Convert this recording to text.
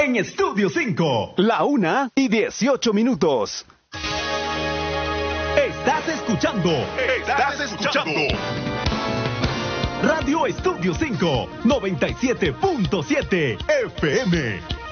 en Estudio 5. La 1:18. Estás escuchando Radio Estudio 5, 97.7 FM.